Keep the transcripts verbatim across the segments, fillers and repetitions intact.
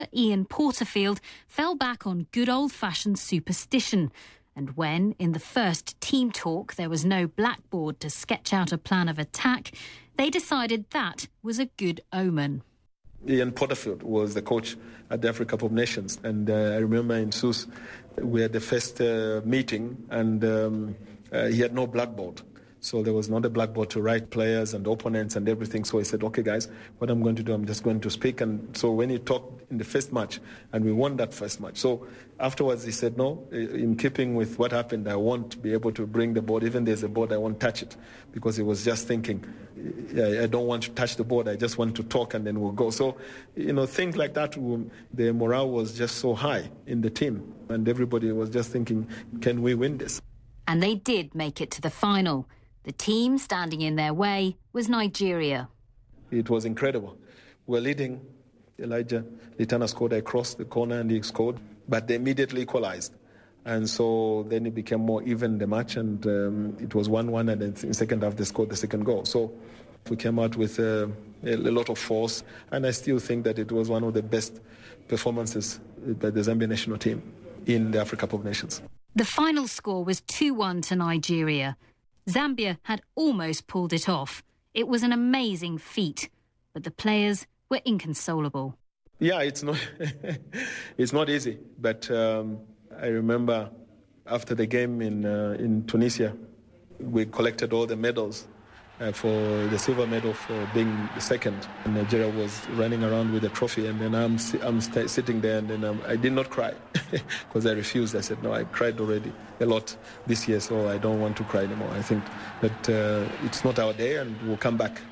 Ian Porterfield fell back on good old-fashioned superstition. And when, in the first team talk, there was no blackboard to sketch out a plan of attack, they decided that was a good omen. Ian Porterfield was the coach at the Africa Cup of Nations, and uh, I remember in Sousse we had the first uh, meeting, and um, uh, he had no blackboard. So there was not a blackboard to write players and opponents and everything. So he said, okay, guys, what I'm going to do, I'm just going to speak. And so when he talked in the first match, and we won that first match. So afterwards he said, no, in keeping with what happened, I won't be able to bring the board. Even there's a board, I won't touch it. Because he was just thinking, I don't want to touch the board. I just want to talk and then we'll go. So, you know, things like that, the morale was just so high in the team. And everybody was just thinking, can we win this? And they did make it to the final. The team standing in their way was Nigeria. It was incredible. We were leading. Elijah Litana scored across the corner and he scored, but they immediately equalized. And so then it became more even, the match, and um, it was one one, and then in the second half they scored the second goal. So we came out with uh, a lot of force, and I still think that it was one of the best performances by the Zambia national team in the Africa Cup of Nations. The final score was two one to Nigeria. Zambia had almost pulled it off. It was an amazing feat, but the players were inconsolable. Yeah, it's not it's not easy, but um, I remember after the game in uh, in Tunisia, we collected all the medals uh, for the silver medal for being the second. And Nigeria was running around with the trophy, and then I'm I'm st- sitting there, and then um, I did not cry because I refused. I said, no, I cried already a lot this year, so I don't want to cry anymore. I think that uh, it's not our day, and we'll come back.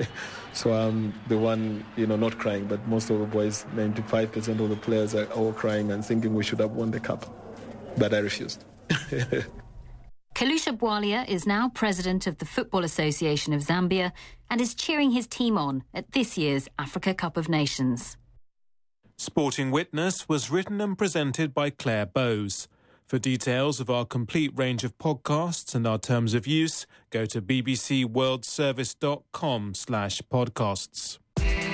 So I'm the one, you know, not crying, but most of the boys, ninety-five percent of the players are all crying and thinking we should have won the cup. But I refused. Kalusha Bwalia is now president of the Football Association of Zambia and is cheering his team on at this year's Africa Cup of Nations. Sporting Witness was written and presented by Claire Bowes. For details of our complete range of podcasts and our terms of use, go to bbcworldservice.com slash podcasts.